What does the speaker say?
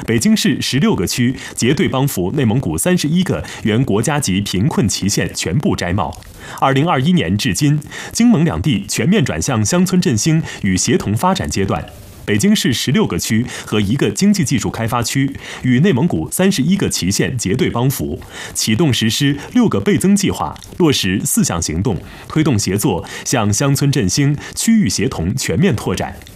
北京市16个区结对帮扶内蒙古31个原国家级贫困旗县全部摘帽。2021年至今，京蒙两地全面转向乡村振兴与协同发展阶段。北京市16个区和1个经济技术开发区与内蒙古31个旗县结对帮扶，启动实施6个倍增计划，落实4项行动，推动协作向乡村振兴、区域协同全面拓展。